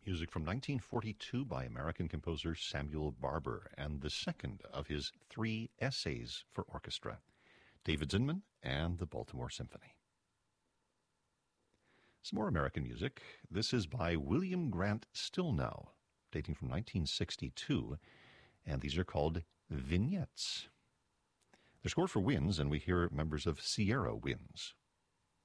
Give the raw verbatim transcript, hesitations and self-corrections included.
Music from nineteen forty-two by American composer Samuel Barber, and the second of his three essays for orchestra, David Zinman and the Baltimore Symphony. Some more American music. This is by William Grant Stilnow, dating from nineteen sixty-two, and these are called Vignettes. They're scored for winds, and we hear members of Sierra Winds.